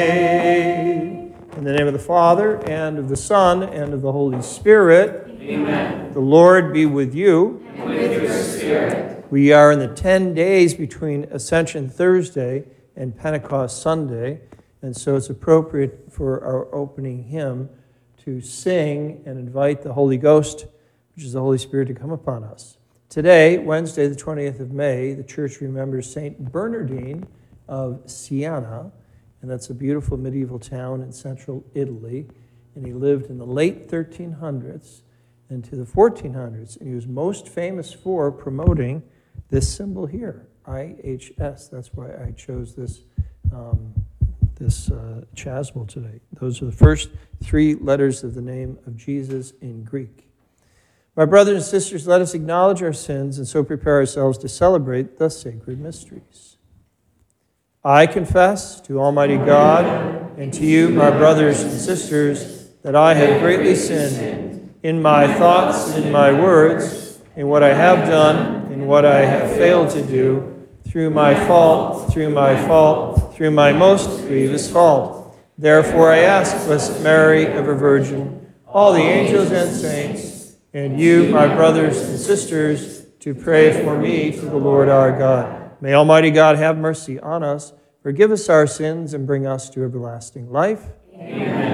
In the name of the Father, and of the Son, and of the Holy Spirit. Amen. The Lord be with you. And with your spirit. We are in the 10 days between Ascension Thursday and Pentecost Sunday, and so it's appropriate for our opening hymn to sing and invite the Holy Ghost, which is the Holy Spirit, to come upon us. Today, Wednesday, the 20th of May, the church remembers Saint Bernardine of Siena, and that's a beautiful medieval town in central Italy. And he lived in the late 1300s into the 1400s. And he was most famous for promoting this symbol here, IHS. That's why I chose this chasuble today. Those are the first three letters of the name of Jesus in Greek. My brothers and sisters, let us acknowledge our sins and so prepare ourselves to celebrate the sacred mysteries. I confess to Almighty God and to you, my brothers and sisters, that I have greatly sinned in my thoughts and in my words, in what I have done and what I have failed to do, through my fault, through my most grievous fault. Therefore I ask Blessed Mary, ever Virgin, all the angels and saints, and you, my brothers and sisters, to pray for me to the Lord our God. May Almighty God have mercy on us, forgive us our sins, and bring us to everlasting life. Amen.